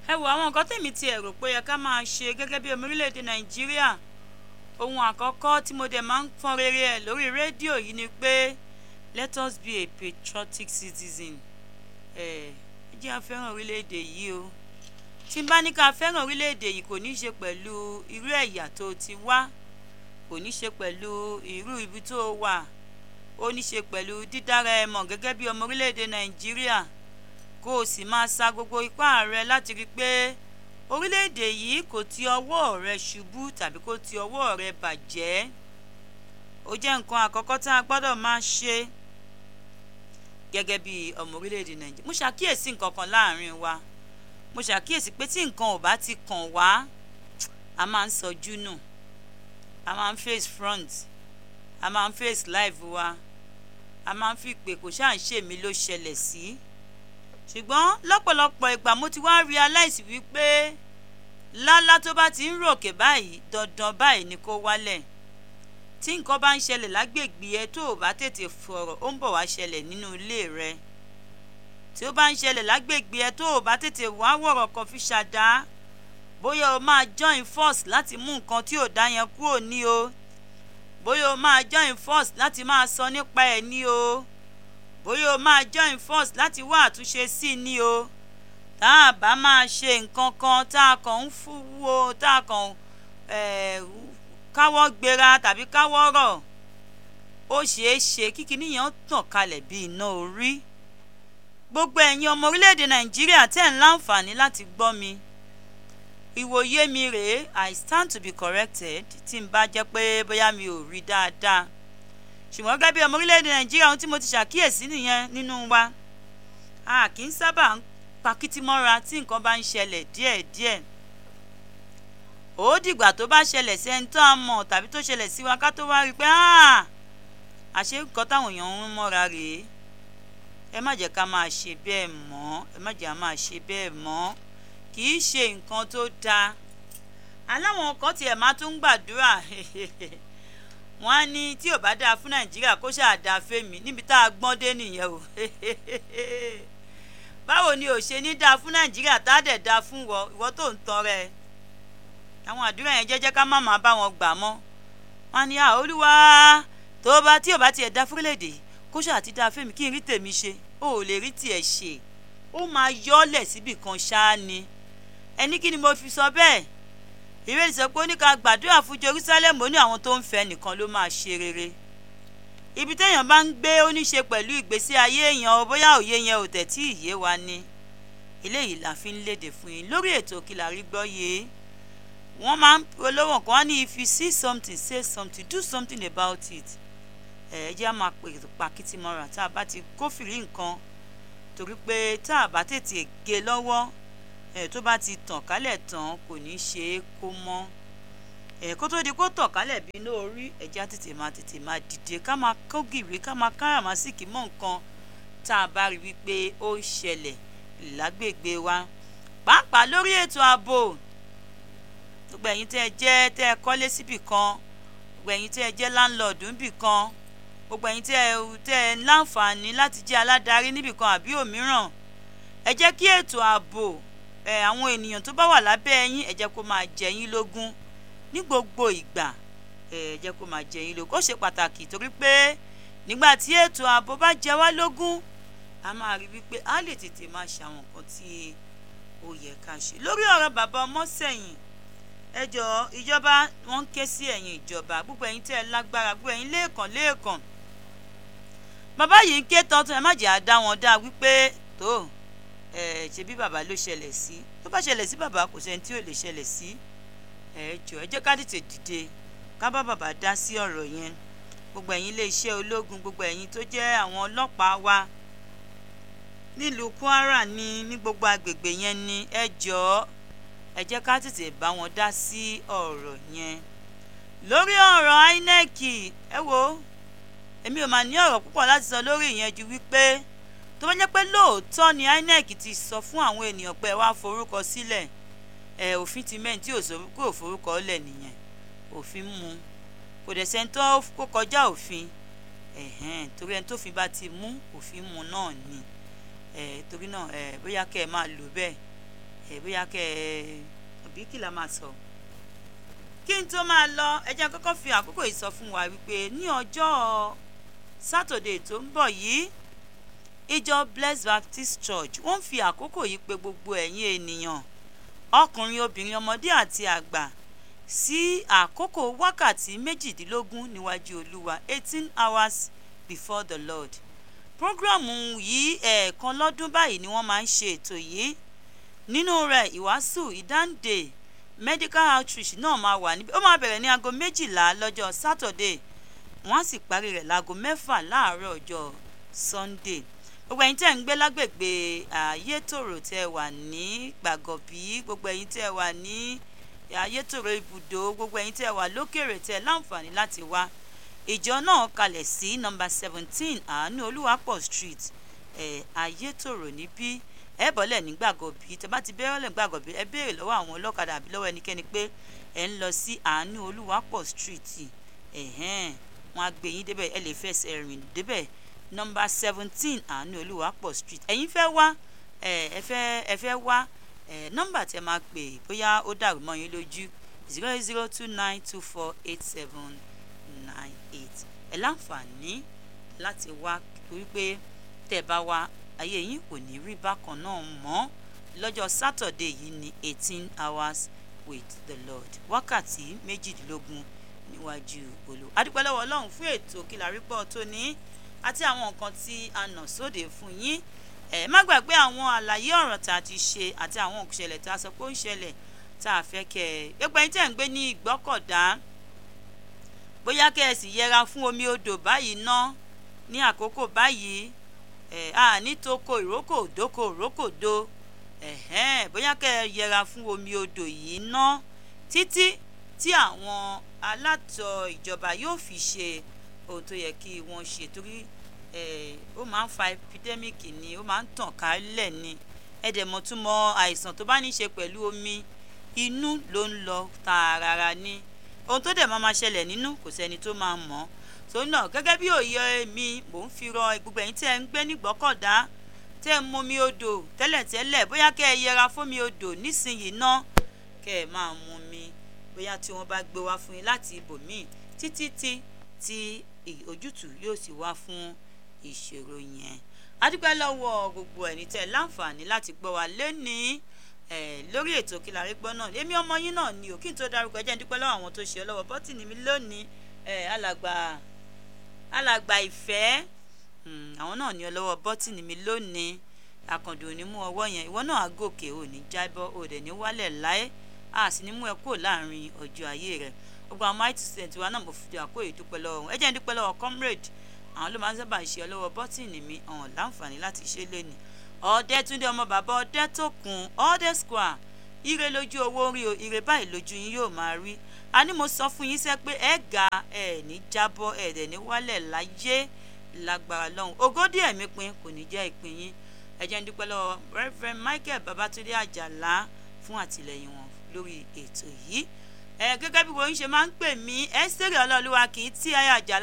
ẹ wo àwọn nǹkan tèmi ti rò pé yẹ ká máa ṣe gẹ́gẹ́ bí ọmọ orílẹ̀-èdè Nàìjíríà. Ohun àkọ́kọ́ tí mo dẹ̀ máa ń fọn rere ẹ̀ lórí rédíò yìí ni pé let us be a patriotic citizen. ẹ jẹ́ a fẹ́ràn orílẹ̀-èdè yìí o. Tí n bá ní ká fẹ́ràn orílẹ̀-èdè yìí kò ní ṣe pẹ̀lú irú ẹ̀yà tó ti wá, kò ní ṣe pẹ̀lú irú ibi tó wà, ó ní ṣe pẹ̀lú dídára ẹ mọ̀ gẹ́gẹ́ bí ọmọ orílẹ̀-èdè Nàìjíríà, kó o sì máa sa gbogbo ipá rẹ láti rí pé orílẹ̀-èdè yìí kò ti ọwọ́ rẹ ṣubú tàbí kó ti ọwọ́ rẹ bàjẹ́. Ó jẹ́ nǹkan àkọ́kọ́ tá a gbọ́dọ̀ máa ṣe gẹ́gẹ́ bí ọmọ orílẹ̀-èdè Nàìjíríà. Mo ṣàkíyèsí nǹkan kan láàrin wa. Mo ṣàkíyèsí pé tí nǹkan ò bá ti kàn wá, a máa ń sọjú nù, a máa ń face front, a máa ń face live wa, a máa ń fi pé kò ṣáà ń ṣèmi ló ṣẹlẹ̀ sí. Ṣùgbọ́n lọ́pọ̀lọpọ̀ ìgbà mo ti wá realize wípé lálá tó bá ti ń ròkè báyìí dandan báyìí ni kó wálẹ̀. Tí nǹkan bá ń ṣẹlẹ̀ lágbègbè ẹ tó o bá tètè fọ̀rọ̀, ó ń bọ̀ wá ṣẹlẹ̀ nínú ilé rẹ. Tí ó bá ń ṣẹlẹ̀ lágbègbè ẹ tó o bá tètè wá wọ̀rọ̀ kan fi ṣàdá, bóyá o máa join force láti mú nǹkan tí ò dá yẹn kúrò ní o, bóyá o máa join force láti máa sọ nípa ẹ̀ ní o, bóyá o máa join force láti wá àtúnṣe sí i ní o. Tá a bá máa ṣe nǹkan kan tá a kàn ń fúwo, tá a kàn káwọ́ gbéra tàbí káwọ́ rọ̀, ó ṣeé ṣe kí kinní yẹn tàn kalẹ̀ bí iná orí. Gbogbo ẹ̀yin ọmọ orílẹ̀-èdè Nàìjíríà tẹ́ ń láǹfààní láti gbọ́ mi, ìwòye mi rèé, I stand to be corrected tí n bá jẹ́ pé bóyá mi ò rí dáadáa. Ṣùgbọ́n gẹ́gẹ́ bí ọmọ orílẹ̀-èdè Nàìjíríà ohun tí mo ti ṣàkíyèsí nìyẹn nínú wa. A kì í sábà ń pakítí mọ́ra tí nǹkan bá ń ṣẹlẹ̀ díẹ̀díẹ̀. Ó dìgbà tó bá ṣẹlẹ̀ sí ẹni tó a mọ̀ tàbí tó ṣẹlẹ̀ sí wa ká tó wá rí pé àṣé nǹkan táwọn èèyàn ń mọ́ra rèé. Ẹ má jẹ́ ká máa ṣe bẹ́ẹ̀ mọ́, ẹ má jẹ́ ká máa ṣe bẹ́ẹ̀ mọ́. Kì í ṣe nǹkan tó dáa. Aláwọn kan tiẹ̀ máa tún gbàdúrà wọ́n á ní tí ò bá dáa fún Nàìjíríà kó ṣáà dáa fẹ́mi, níbi tá a gbọ́n dé nìyẹn o. Báwo ni ò ṣe ní dáa fún Nàìjíríà tá a dẹ̀ dáa fún ìwọ tó ń tan rẹ. Àwọn àdúrà yẹn jẹ́jẹ́ ká má máa bá wọn gbà mọ́. Wọ́n á ní Olúwa tí ò bá tiẹ̀ dáa fúrílẹ̀-èdè kó ṣáà ti dáa fẹ́mi kí n rí tèmi ṣe. O ò lè rí tiẹ̀ ṣe, ó máa yọ́lẹ̀ síbì kan ṣáá ni. Ẹni kí ni mo fi sọ bẹ́ẹ̀? Ìwé ìsọ pé ó ní ká gbàdúrà fún Jerusalem, ó ní àwọn tó ń fẹ́ nìkan ló máa ṣe rere. Ibi téèyàn bá ń gbé ó ní ṣe pẹ̀lú ìgbésí ayé èèyàn, bóyá òye yẹn ò tẹ̀ tí ìyé wa ni. Eléyìí la fi ń léde fún yín lórí ètò Kí la rí gbọ́ yé. Wọ́n máa ń polówó kan wá ní if you see something, say something, do something about it. Ẹ jẹ́ á máa pakítí mọ́ra tá a bá ti kófìrí nǹkan, torí pé tá a bá tètè gé lọ́wọ́, tó bá ti tàn kálẹ̀ tán kò ní ṣe é kó mọ́. Kó tó di kó tàn kálẹ̀ bí iná orí, ẹ jẹ́ á tètè máa dìde ká máa kó gìrì ká máa káràmásìkì mọ́ nǹkan tá a bá rí wípé ó ṣẹlẹ̀ lágbègbè wa. Pàápàá lórí ètò ààbò, gbogbo ẹ̀yin tẹ́ ẹ kọ́lé síbì kan, gbogbo ẹ̀yin tẹ́ ẹ jẹ́ láńlọ́ọ̀dù níbì kan, gbogbo ẹ̀yin tẹ́ ẹ láǹfààní láti jẹ́ aládarí níbì kan àbí òmíràn, ẹ jẹ́ kí ètò ààbò àwọn ènìyàn tó bá wà lábẹ́ ẹ̀yin ẹ jẹ́ kó máa jẹ yín lógún ní gbogbo ìgbà. Ẹ jẹ́ kó máa jẹ yín lógún. Ó ṣe pàtàkì torí pé nígbà tí ètò ààbò bá jẹ wá lógún, a máa rí wípé a lè tètè máa ṣàwọn nǹkan tí ó yẹ ká ṣe. Lórí ọ̀rọ̀ bàbá Ọmọ́sẹ̀yìn, ẹ jọ̀ọ́ ìjọba wọ́n ń ké sí ẹ̀yin ìjọba, gbogbo ẹ̀yin tẹ́ ẹ lágbára, gbogbo ẹ̀yin lẹ́ẹ̀kan. Bàbá yìí ń ké tọ́tún, ẹ má jẹ́ àdá wọn dá wípé tó ṣe bí bàbá ló ṣẹlẹ̀ sí. Tó bá ṣẹlẹ̀ sí bàbá kò sẹ́ni tí ò lè ṣẹlẹ̀ sí. Ẹ jọ̀ọ́ ẹ jẹ́ ká tètè dìde ká bá bàbá dá sí ọ̀rọ̀ yẹn. Gbogbo ẹ̀yin ilé iṣẹ́ ológun, gbogbo ẹ̀yin tó jẹ́ àwọn ọlọ́pàá wa nílùú Kwara ní gbogbo agbègbè yẹn ni ẹ jọ̀ọ́ ẹ jẹ́ ká tètè bá wọn dá sí ọ̀rọ̀ yẹn. Lórí ọ̀rọ̀ INEC, ẹ wo èmi ò máa ní ọ̀rọ̀ púpọ̀ láti sọ lórí ìyẹn ju wípé tó bá jẹ́ pé lóòótọ́ ni INEC ti sọ fún àwọn ènìyàn pé ẹ wá forúkọ sílẹ̀, òfin ti mẹ́rin tí kò forúkọ lẹ̀ nìyẹn, òfin mú kò dẹ̀ sẹ́ni tó kó kọjá òfin. Torí ẹni tó fi bá ti mú òfin mú náà ni. Torí náà bóyá kẹ́ ẹ máa lò bẹ́ẹ̀ bóyá òbí kí la máa sọ. Kí n tó máa lọ ẹ jẹ́ kọ́kọ́ fi àkókò yìí sọ fún wa wípé ní ọjọ́ Saturday tó ń bọ̀ yìí ìjọ Blessed Baptist Church wọ́n fi àkókò yìí pè gbogbo ẹ̀yin ènìyàn ọkùnrin obìnrin ọmọdé àti àgbà sí àkókò wákàtí 18 níwájú Olúwa 18 hours before the Lord. Prógrámù yìí ẹ̀ẹ̀kan lọ́dún báyìí ni wọ́n máa ń ṣe ètò yìí. Nínú rẹ̀ ìwàásù ìdáǹdè medical outreach náà máa wà níbẹ̀. Ó máa bẹ̀rẹ̀ ní aago 12 lọ́jọ́ Saturday wọ́n á sì parí rẹ̀ láago 6 láàárọ̀ ọjọ́ Sunday. Gbogbo ẹ̀yin tẹ́ ń gbé lágbègbè Ayétòrò tẹ́ wà ní Gbàgọ̀bí, gbogbo ẹ̀yin tẹ́ wà ní Ayétòrò ibùdó, gbogbo ẹ̀yin tẹ́ wà lókèrè tẹ́ láǹfààní láti wá. Ìjọ náà kalẹ̀ sí number 17 Àánú Olúwapọ̀ Street Ayétòrò níbí. Ẹ bọ́lẹ̀ ní Gbàgọ̀bí, tẹ́ bá ti bẹ̀rẹ̀ Gbàgọ̀bí ẹ béèrè lọ́wọ́ àwọn ọlọ́kadà àbí lọ́wọ́ ẹnikẹ́ni pé ẹ ń lọ sí Àánú Olúwapọ̀ Street. Wọ́n á gbé yín débẹ̀, ẹ lè fẹsẹ̀ rìn débẹ̀. Number 17 Àánú Olúwapọ̀ Street. Ẹ̀yin fẹ́ wá ẹ fẹ́ wá nọ́mbà tẹ́ máa pè bóyá ó dàrú mọ́ yín lójú 08029248798. Ẹ láǹfààní láti wá torí pé tẹ́ bá wá ayé yín kò ní rí bákan náà mọ́. Lọ́jọ́ Saturday yìí ní 18 hours with the Lord. Wákàtí 18 níwájú Olúwa. A dúpẹ́ lọ́wọ́ Ọlọ́run fún ètò Kí la rí gbọ́ tóní àti àwọn nǹkan tí a nà sóde fún yín. Má gbàgbé àwọn àlàyé ọ̀rọ̀ tá a ti ṣe àti àwọn ìṣẹ̀lẹ̀ tá a sọ pé ó ń ṣẹlẹ̀ tá a fẹ́ kẹ́ gbogbo ẹ̀yin tẹ́ ń gbé ní Ìgbọ́kọ̀dá bóyá kẹ́ ẹ sì yẹra fún omi odò báyìí ná ní àkókò báyìí ní toko ìrókò òdókò òrókòdo bóyá kẹ́ ẹ yẹra fún omi odò yìí ná títí tí àwọn alátọ ìjọba yóò fi ṣe ohun tó yẹ kí wọ́n ṣe torí ó máa ń fa epidemic ni ó máa ń tàn kálẹ̀ ni ẹ̀dẹ̀mọ̀túnmọ̀ àìsàn tó bá ní ṣe pẹ̀lú omi inú ló ń lọ tààràrà ni ohun tó dẹ̀ máa ṣẹlẹ̀ nínú kò sẹ́ni tó máa mọ̀ tó náà gẹ́gẹ́ bí òye mi mò ń fi rọ gbogbo ẹ̀yin tí ẹ ń gbé ní Ìgbọ́kọ̀dá tẹ́ ẹ mú omi odò tẹ́lẹ̀tẹ́lẹ̀ bóyá kẹ́ ẹ yẹra fún omi odò nísìnyìí ná kẹ́ ẹ máa mú mi bóyá tí wọ́n bá gbé wá fún yín láti ibòmíì títí tí ojútùú yóò sì wá fún ìṣòro yẹn. A dúpẹ́ lọ́wọ́ gbogbo ẹni tẹ́ láǹfààní láti gbọ́ wa lénìí lórí ètò Kí la rí gbọ́ náà. Èmi ọmọ yín náà ni kí n tó dárúkọ ẹ jẹ́ n dúpẹ́ lọ́wọ́ àwọn tó ṣe ọlọ́wọ́ bọ́tìnì mi lónìí alàgbà ìfẹ́ àwọn náà ní ọlọ́wọ́ bọ́tìnì mi lónìí. Àkàndùn ò ní mú ọwọ́ yẹn, ìwọ náà á gòkè ò ní jábọ́ ò dẹ̀ ní wálẹ̀ láé a sì ní mú ẹ kúrò láàrin ọjọ́ ayé rẹ̀. Gbogbo àwọn mighty student wa náà mo fi àkóyè dúpẹ́ lọ́wọ́ ẹ jẹ́ n dúpẹ́ lọ́wọ́ comrade àwọn ló máa ń sábà ṣe ọlọ́wọ́ bọ́tìnì mi ọ̀hún láǹfààní láti ṣe léni. Ọ̀dẹ́túndé ọmọ bàbá Ọ̀dẹ́tòkun Ọ̀dẹ́ square ire lójú owó rí o ire báyìí lójú yín yóò máa rí. A ní mo sọ fún yín sẹ́ pé ẹ ga ẹ ní jábọ́ ẹ dẹ̀ ní wálẹ̀ láyé lágbára lọ́hùn. Ògódì ẹ̀mí pin kò ní jẹ́ ìpín yín. Ẹ jẹ́ n dúpẹ́ lọ́wọ́ Reverend Michael Babatunde Àjàlá fún àtìlẹ́yìn wọn lórí ètò yìí. Gẹ́gẹ́ bí wọ́n ṣe máa ń pè mí Ẹ́sítérì Ọláolúwa kì í tí ayé Àjàlá